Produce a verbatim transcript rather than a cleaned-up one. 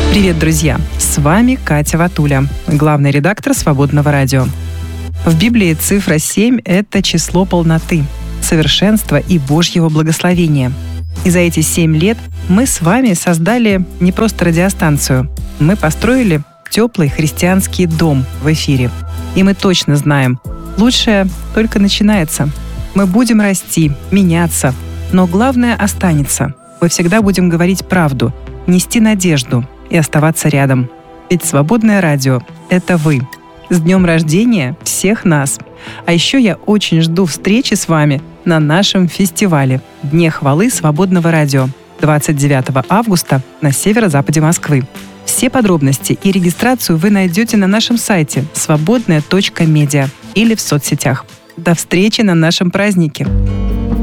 Привет, друзья! С вами Катя Ватуля, главный редактор «Свободного радио». В Библии цифра семь – это число полноты, совершенства и Божьего благословения. И за эти семь лет мы с вами создали не просто радиостанцию, мы построили теплый христианский дом в эфире. И мы точно знаем, лучшее только начинается. Мы будем расти, меняться, но главное останется. Мы всегда будем говорить правду, нести надежду и оставаться рядом. Ведь «Свободное радио» — это вы. С днем рождения всех нас! А еще я очень жду встречи с вами на нашем фестивале «Дне хвалы Свободного радио» двадцать девятого августа на северо-западе Москвы. Все подробности и регистрацию вы найдете на нашем сайте свободная точка медиа или в соцсетях. До встречи на нашем празднике!